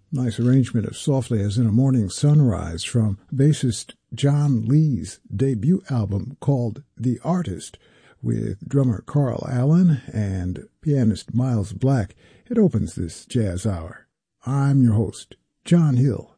Nice arrangement of Softly as in a Morning Sunrise from bassist John Lee's debut album called The Artist, with drummer Carl Allen and pianist Miles Black. It opens this jazz hour. I'm your host, John Hill.